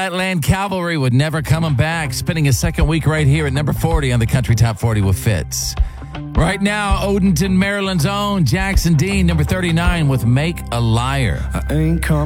Flatland Cavalry with Never Coming Back, spending his second week right here at number 40 on the Country Top 40 with Fitz. Right now, Odenton, Maryland's own Jackson Dean, number 39 with Make a Liar. I ain't coming.